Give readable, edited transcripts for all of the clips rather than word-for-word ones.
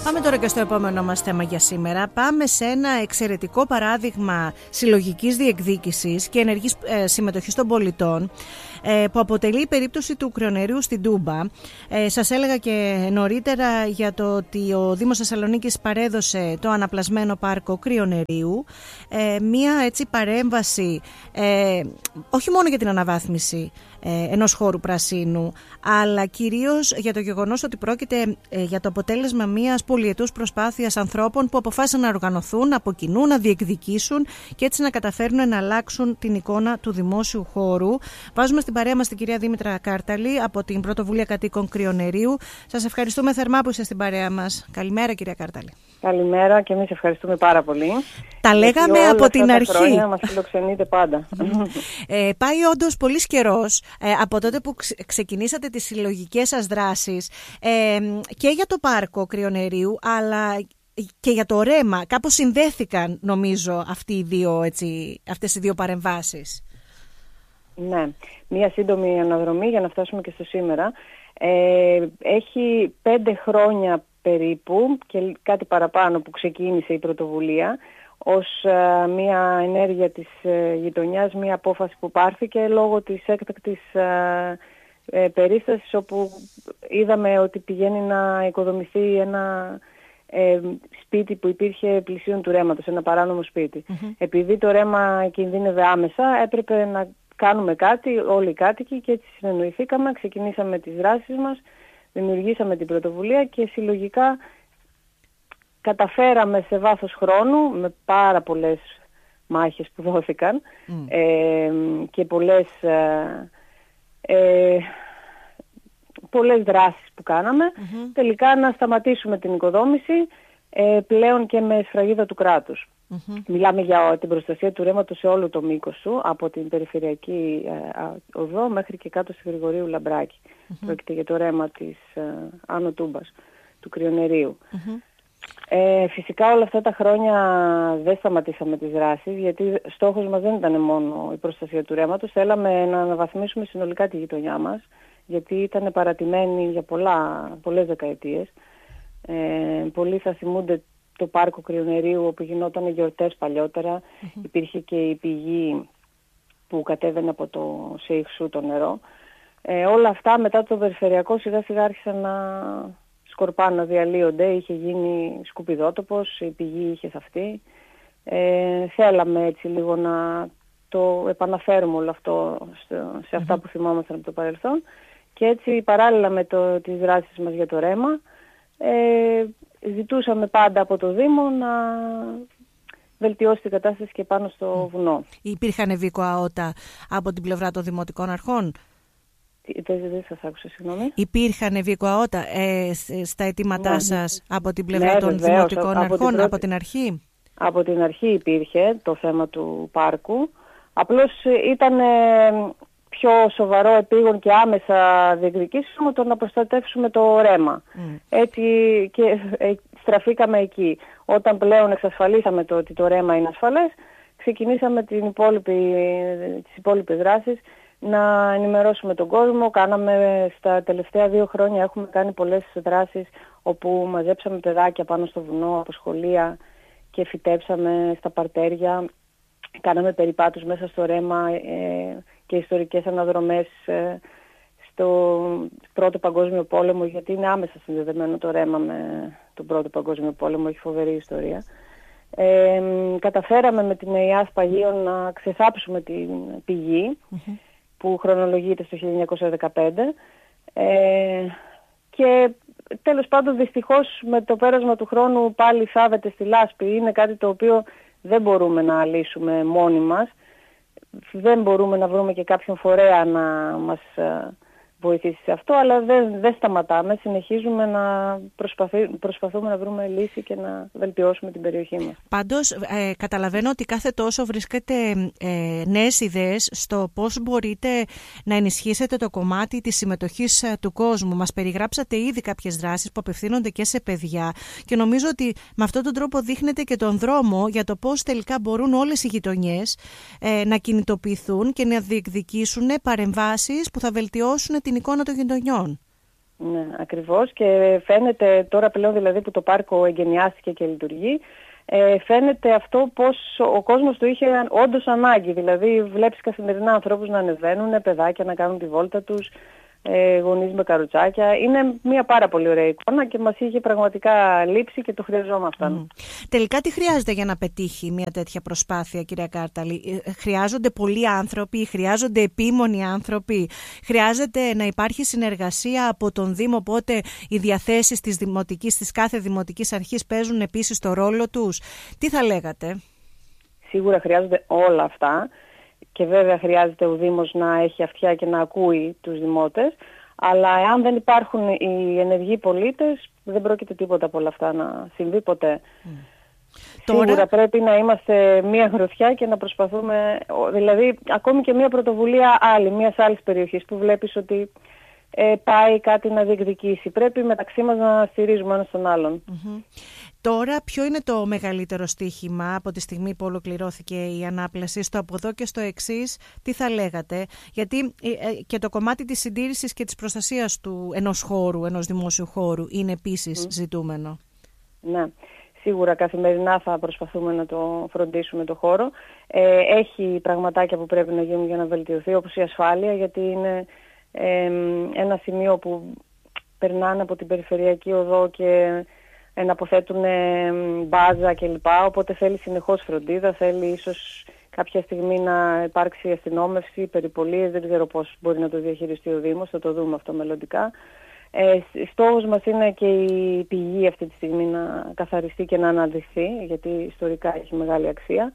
Πάμε τώρα και στο επόμενο μας θέμα για σήμερα. Πάμε σε ένα εξαιρετικό παράδειγμα συλλογικής διεκδίκησης και ενεργής συμμετοχής των πολιτών, που αποτελεί η περίπτωση του κρυονερίου στην Τούμπα. Σας έλεγα και νωρίτερα για το ότι ο Δήμος Θεσσαλονίκης παρέδωσε το αναπλασμένο πάρκο κρυονερίου, μία έτσι παρέμβαση όχι μόνο για την αναβάθμιση ενός χώρου πρασίνου, αλλά κυρίως για το γεγονός ότι πρόκειται για το αποτέλεσμα μιας πολυετούς προσπάθειας ανθρώπων που αποφάσισαν να οργανωθούν, να αποκοινούν, να διεκδικήσουν και έτσι να καταφέρουν να αλλάξουν την εικόνα του δημόσιου χώρου. Βάζουμε στην παρέα μας την κυρία Δήμητρα Κάρταλη από την Πρωτοβουλία Κατοίκων Κρυονερίου. Σας ευχαριστούμε θερμά που είστε στην παρέα μας. Καλημέρα, κυρία Κάρταλη. Καλημέρα και εμείς ευχαριστούμε πάρα πολύ. Τα λέγαμε από την αρχή. Χρόνια μας φιλοξενείτε πάντα. Πάει όντως πολύς καιρός από τότε που ξεκινήσατε τις συλλογικές σας δράσεις και για το πάρκο Κρυονερίου αλλά και για το ρέμα. Κάπως συνδέθηκαν νομίζω αυτές οι δύο παρεμβάσεις. Ναι, μία σύντομη αναδρομή για να φτάσουμε και στο σήμερα. Έχει 5 χρόνια περίπου και κάτι παραπάνω που ξεκίνησε η πρωτοβουλία ως μια ενέργεια της γειτονιάς, μια απόφαση που πάρθηκε λόγω της έκτακτης περίστασης όπου είδαμε ότι πηγαίνει να οικοδομηθεί ένα σπίτι που υπήρχε πλησίον του ρέματος, ένα παράνομο σπίτι. Επειδή το ρέμα κινδύνευε άμεσα έπρεπε να κάνουμε κάτι όλοι οι κάτοικοι και έτσι συνεννοηθήκαμε, ξεκινήσαμε τις δράσεις μας, δημιουργήσαμε την πρωτοβουλία και συλλογικά καταφέραμε σε βάθος χρόνου με πάρα πολλές μάχες που δόθηκαν και πολλές δράσεις που κάναμε τελικά να σταματήσουμε την οικοδόμηση πλέον και με σφραγίδα του κράτους. Μιλάμε για την προστασία του ρέματος σε όλο το μήκος του, από την περιφερειακή οδό μέχρι και κάτω στη Γρηγορίου Λαμπράκη. Πρόκειται για το ρέμα της Άνω Τούμπας, του Κρυονερίου. Φυσικά όλα αυτά τα χρόνια δεν σταματήσαμε τις δράσεις, γιατί στόχος μας δεν ήταν μόνο η προστασία του ρέματος, θέλαμε να αναβαθμίσουμε συνολικά τη γειτονιά μας, γιατί ήταν παρατημένη για πολλές δεκαετίες. Πολλοί θα θυμούνται το πάρκο Κρυονερίου όπου γινόταν γιορτές παλιότερα. Υπήρχε και η πηγή που κατέβαινε από το Σέιχσου το νερό. Όλα αυτά μετά το περιφερειακό σιγά σιγά άρχισαν να σκορπάνε, να διαλύονται. Είχε γίνει σκουπιδότοπος, η πηγή είχε θαυτεί. Θέλαμε έτσι λίγο να το επαναφέρουμε όλο αυτό σε αυτά που θυμόμασταν από το παρελθόν. Και έτσι παράλληλα με τις δράσεις μας για το ρέμα ζητούσαμε πάντα από το Δήμο να βελτιώσει την κατάσταση και πάνω στο βουνό. Υπήρχαν βίκοα από την πλευρά των δημοτικών αρχών? Δεν σας άκουσα, συγγνώμη. Υπήρχαν βίκοα στα αιτήματά σας από την πλευρά των δημοτικών αρχών από την αρχή? Από την αρχή υπήρχε το θέμα του πάρκου. Απλώς ήταν πιο σοβαρό, επίγον και άμεσα διεκδικήσουμε το να προστατεύσουμε το ρέμα. Έτσι και στραφήκαμε εκεί. Όταν πλέον εξασφαλίσαμε ότι το ρέμα είναι ασφαλές, ξεκινήσαμε τις υπόλοιπες δράσεις να ενημερώσουμε τον κόσμο. Κάναμε στα τελευταία 2 χρόνια, έχουμε κάνει πολλές δράσεις όπου μαζέψαμε παιδάκια πάνω στο βουνό από σχολεία και φυτέψαμε στα παρτέρια. Κάναμε περιπάτους μέσα στο ρέμα και ιστορικές αναδρομές στο Πρώτο Παγκόσμιο Πόλεμο, γιατί είναι άμεσα συνδεδεμένο το ρέμα με τον Πρώτο Παγκόσμιο Πόλεμο, έχει φοβερή ιστορία. Καταφέραμε με την ΕΙΑ Σπαγίων να ξεθάψουμε την πηγή που χρονολογείται στο 1915 και τέλος πάντων δυστυχώς με το πέρασμα του χρόνου πάλι θάβεται στη λάσπη. Είναι κάτι το οποίο δεν μπορούμε να λύσουμε μόνοι μας. Δεν μπορούμε να βρούμε και κάποιον φορέα να μας βοηθήσει σε αυτό, αλλά δεν σταματάμε. Συνεχίζουμε να προσπαθούμε να βρούμε λύση και να βελτιώσουμε την περιοχή μας. Πάντως, καταλαβαίνω ότι κάθε τόσο βρίσκετε νέες ιδέες στο πώς μπορείτε να ενισχύσετε το κομμάτι της συμμετοχής του κόσμου. Μας περιγράψατε ήδη κάποιες δράσεις που απευθύνονται και σε παιδιά και νομίζω ότι με αυτόν τον τρόπο δείχνετε και τον δρόμο για το πώς τελικά μπορούν όλες οι γειτονιές να κινητοποιηθούν και να διεκδικήσουν παρεμβάσεις που θα βελτιώσουν την εικόνα των γειτονιών. Ναι, ακριβώς, και φαίνεται τώρα πλέον δηλαδή που το πάρκο εγκαινιάστηκε και λειτουργεί, φαίνεται αυτό πως ο κόσμος το είχε όντως ανάγκη. Δηλαδή βλέπεις καθημερινά ανθρώπους να ανεβαίνουν, παιδάκια να κάνουν τη βόλτα τους, γονείς με καροτσάκια. Είναι μια πάρα πολύ ωραία εικόνα και μας είχε πραγματικά λείψει και το χρειαζόμασταν. Τελικά τι χρειάζεται για να πετύχει μια τέτοια προσπάθεια, κυρία Κάρταλη? Χρειάζονται πολλοί άνθρωποι, χρειάζονται επίμονοι άνθρωποι, χρειάζεται να υπάρχει συνεργασία από τον Δήμο, οπότε οι διαθέσεις της κάθε δημοτικής αρχής παίζουν επίσης το ρόλο τους? Τι θα λέγατε? Σίγουρα χρειάζονται όλα αυτά. Και βέβαια χρειάζεται ο Δήμος να έχει αυτιά και να ακούει τους δημότες, αλλά εάν δεν υπάρχουν οι ενεργοί πολίτες, δεν πρόκειται τίποτα από όλα αυτά να συμβεί ποτέ. Σίγουρα πρέπει να είμαστε μία γροθιά και να προσπαθούμε, δηλαδή ακόμη και μία πρωτοβουλία μιας άλλης περιοχής που βλέπεις ότι πάει κάτι να διεκδικήσει. Πρέπει μεταξύ μας να στηρίζουμε ένας τον άλλον. Τώρα, ποιο είναι το μεγαλύτερο στοίχημα από τη στιγμή που ολοκληρώθηκε η ανάπλαση? Στο από εδώ και στο εξής, τι θα λέγατε? Γιατί και το κομμάτι της συντήρησης και της προστασίας ενός χώρου, ενός δημόσιου χώρου, είναι επίσης ζητούμενο. Ναι, σίγουρα καθημερινά θα προσπαθούμε να το φροντίσουμε το χώρο. Έχει πραγματάκια που πρέπει να γίνουν για να βελτιωθεί, όπως η ασφάλεια, γιατί είναι ένα σημείο που περνάνε από την περιφερειακή οδό και να αποθέτουν μπάζα κλπ. Οπότε θέλει συνεχώς φροντίδα, θέλει ίσως κάποια στιγμή να υπάρξει αστυνόμευση, περιπολίες, δεν ξέρω πώς μπορεί να το διαχειριστεί ο Δήμος, θα το δούμε αυτό μελλοντικά. Στόχος μας είναι και η πηγή αυτή τη στιγμή να καθαριστεί και να αναδειχθεί, γιατί ιστορικά έχει μεγάλη αξία.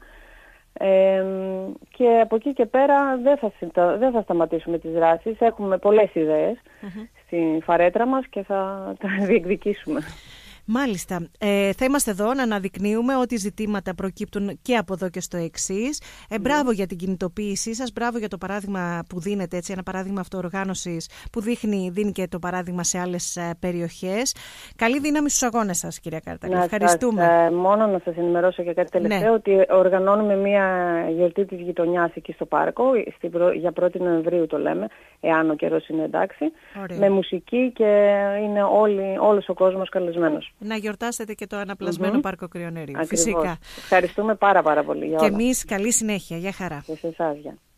Και από εκεί και πέρα δεν θα σταματήσουμε τις δράσεις. Έχουμε πολλές ιδέες στη φαρέτρα μας και θα τα διεκδικήσουμε. Μάλιστα. Θα είμαστε εδώ να αναδεικνύουμε ότι ζητήματα προκύπτουν και από εδώ και στο εξής. Μπράβο για την κινητοποίησή σας, μπράβο για το παράδειγμα που δίνετε, έτσι, ένα παράδειγμα αυτοοργάνωσης που δίνει και το παράδειγμα σε άλλες περιοχές. Καλή δύναμη στους αγώνες σας, κυρία Κάρταλη. Ευχαριστούμε. Μόνο να σας ενημερώσω για κάτι τελευταίο, ότι οργανώνουμε μια γιορτή της γειτονιάς εκεί στο πάρκο, για 1η Νοεμβρίου το λέμε, εάν ο καιρός είναι εντάξει, με μουσική και είναι όλος ο κόσμος καλεσμένος. Να γιορτάσετε και το αναπλασμένο πάρκο Κρυονερίου. Φυσικά. Ευχαριστούμε πάρα πολύ για όλα. Και εμείς καλή συνέχεια. Γεια χαρά. Και σε εσάς, γεια.